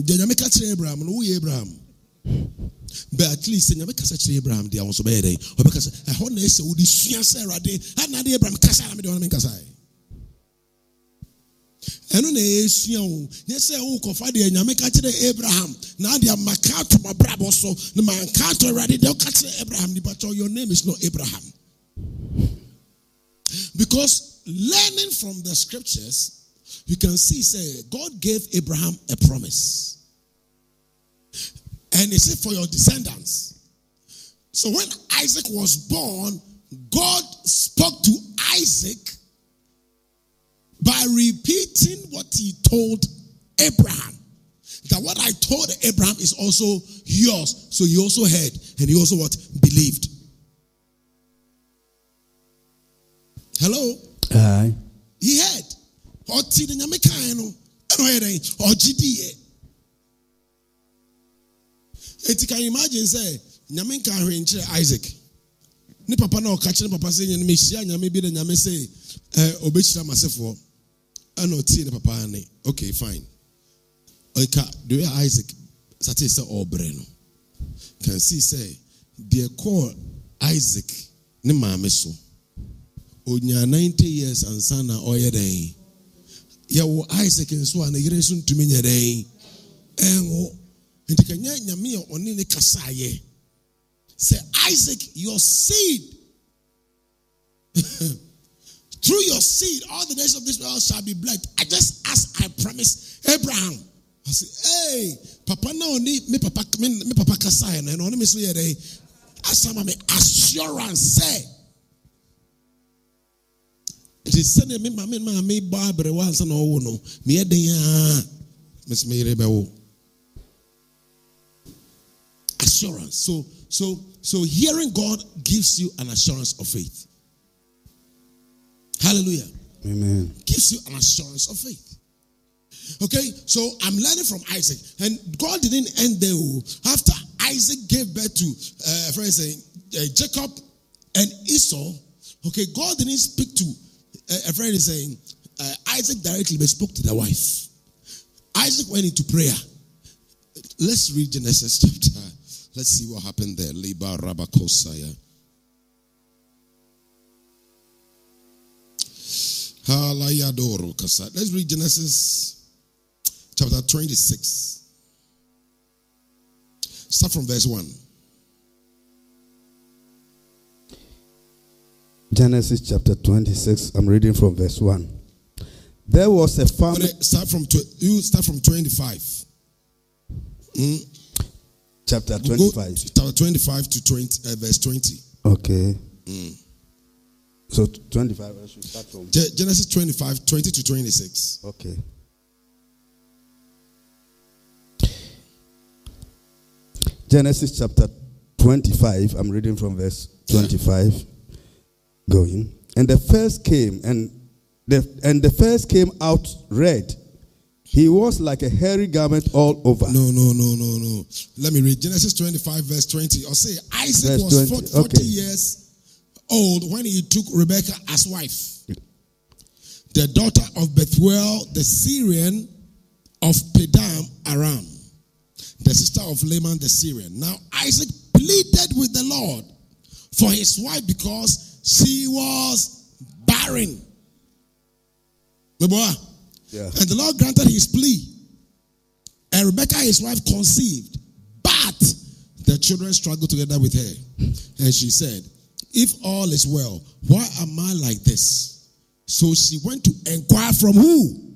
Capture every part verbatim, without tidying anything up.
The Nyameka to Abraham, no we Abraham. But at least the Nyameka to Abraham, they are also bad. Or because I want to say, would you see Sarah day? And now the Abraham Kasa, I don't make Kasai. And on the Asian, yes, I will confide in Nyameka to Abraham. Now they are Makato, my brother, so the man can't already, they'll catch Abraham, but your name is not Abraham. Because learning from the scriptures, you can see, say, God gave Abraham a promise. And he said, for your descendants. So when Isaac was born, God spoke to Isaac by repeating what he told Abraham. That what I told Abraham is also yours. So he also heard, and he also what? Believed. Hello? Aye. He heard. Or see the Nyameka no, or G D A. And you can imagine say Nyameka hwenche Isaac. Ni papa na okache ni papa say nyame hia nyame bi de nyame say eh obechira masefo. Ana oti ni papa ne. Okay, fine. Oika do you Isaac sati say obre no. Can see say they call Isaac ni maame so. Onya ninety years and sana oyeden. Yawo Isaac nso ana yere so ntumi nyeden enwo nti kanya nyame oni ne kasaye say Isaac your seed through your seed all the days of this world shall be blessed. I just as I promised Abraham. I say hey papa na oni me papa me, me papa kasaye na oni me so yede asama me assurance say it is said me mama me me babre once na owo no me eden miss me rebewo assurance. So so so hearing God gives you an assurance of faith. Hallelujah. Amen. Gives you an assurance of faith. Okay, so I'm learning from Isaac, and God didn't end there. After Isaac gave birth to uh, friends saying uh, Jacob and Esau, okay, God didn't speak to a friend is saying uh, Isaac directly, but spoke to the wife. Isaac went into prayer. Let's read Genesis chapter. Let's see what happened there. Liba Rabakosaya. Halayadoro Kasa. Let's read Genesis chapter twenty-six. Start from verse one. Genesis chapter twenty-six, I'm reading from verse one. There was a farmer. Start from you start from twenty-five. Mm. Chapter twenty-five. Chapter twenty-five to twenty, uh, verse twenty. Okay. Mm. So twenty-five, I should start from Genesis twenty-five, twenty to twenty-six. Okay. Genesis chapter twenty-five, I'm reading from verse twenty-five. Yeah. Going. And the first came, and the and the first came out red. He was like a hairy garment all over. No, no, no, no, no. Let me read Genesis twenty-five, verse twenty. Or say Isaac verse was twenty. forty okay. years old when he took Rebekah as wife, the daughter of Bethuel, the Syrian of Paddan Aram, the sister of Laman the Syrian. Now Isaac pleaded with the Lord for his wife because she was barren. Yeah. And the Lord granted his plea. And Rebekah, his wife, conceived. But the children struggled together with her. And she said, if all is well, why am I like this? So she went to inquire from who?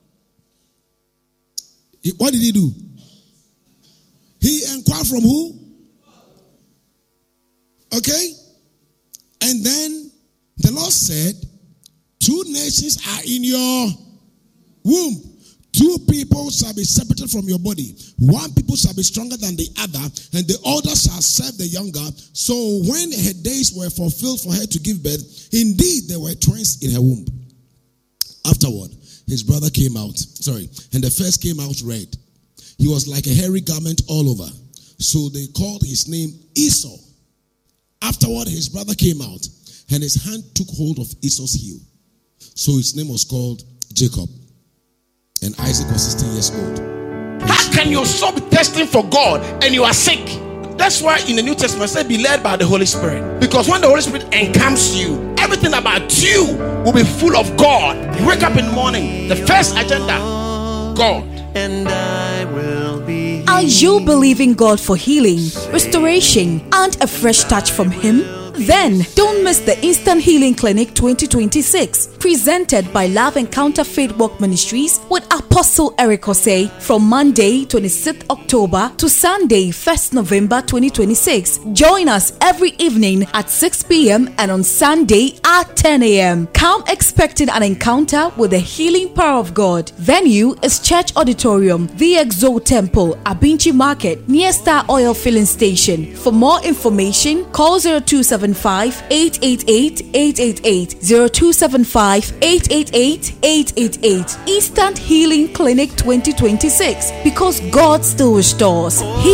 What did he do? He inquired from who? Okay? And then the Lord said, two nations are in your womb. Two people shall be separated from your body. One people shall be stronger than the other, and the older shall serve the younger. So when her days were fulfilled for her to give birth, indeed there were twins in her womb. Afterward, his brother came out. Sorry. And the first came out red. He was like a hairy garment all over. So they called his name Esau. Afterward, his brother came out, and his hand took hold of Esau's heel. So his name was called Jacob. And Isaac was sixteen years old. can your soul be testing for God and you are sick? That's why in the New Testament it says be led by the Holy Spirit. Because when the Holy Spirit encamps you, everything about you will be full of God. You wake up in the morning, the first agenda, God. And I will be. Are you believing God for healing, restoration, and a fresh touch from Him? Then don't miss the Instant Healing Clinic twenty twenty-six, presented by Love Encounter Faith Walk Ministries with Apostle Eric Osei, from Monday twenty-sixth October to Sunday first November twenty twenty-six. Join us every evening at six p.m. and on Sunday at ten a.m. Come expecting an encounter with the healing power of God. Venue is Church Auditorium, The Exo Temple, Abinchi Market, near Star Oil Filling Station. For more information, call zero two seven five, eight eight eight, eight eight eight, zero two seven five, eight eight eight, eight eight eight. Instant Healing Clinic twenty twenty-six, because God still restores. He